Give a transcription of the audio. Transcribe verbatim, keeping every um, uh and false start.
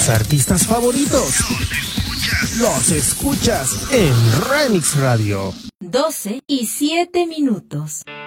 tus artistas favoritos los escuchas en Remix Radio. doce y siete minutos.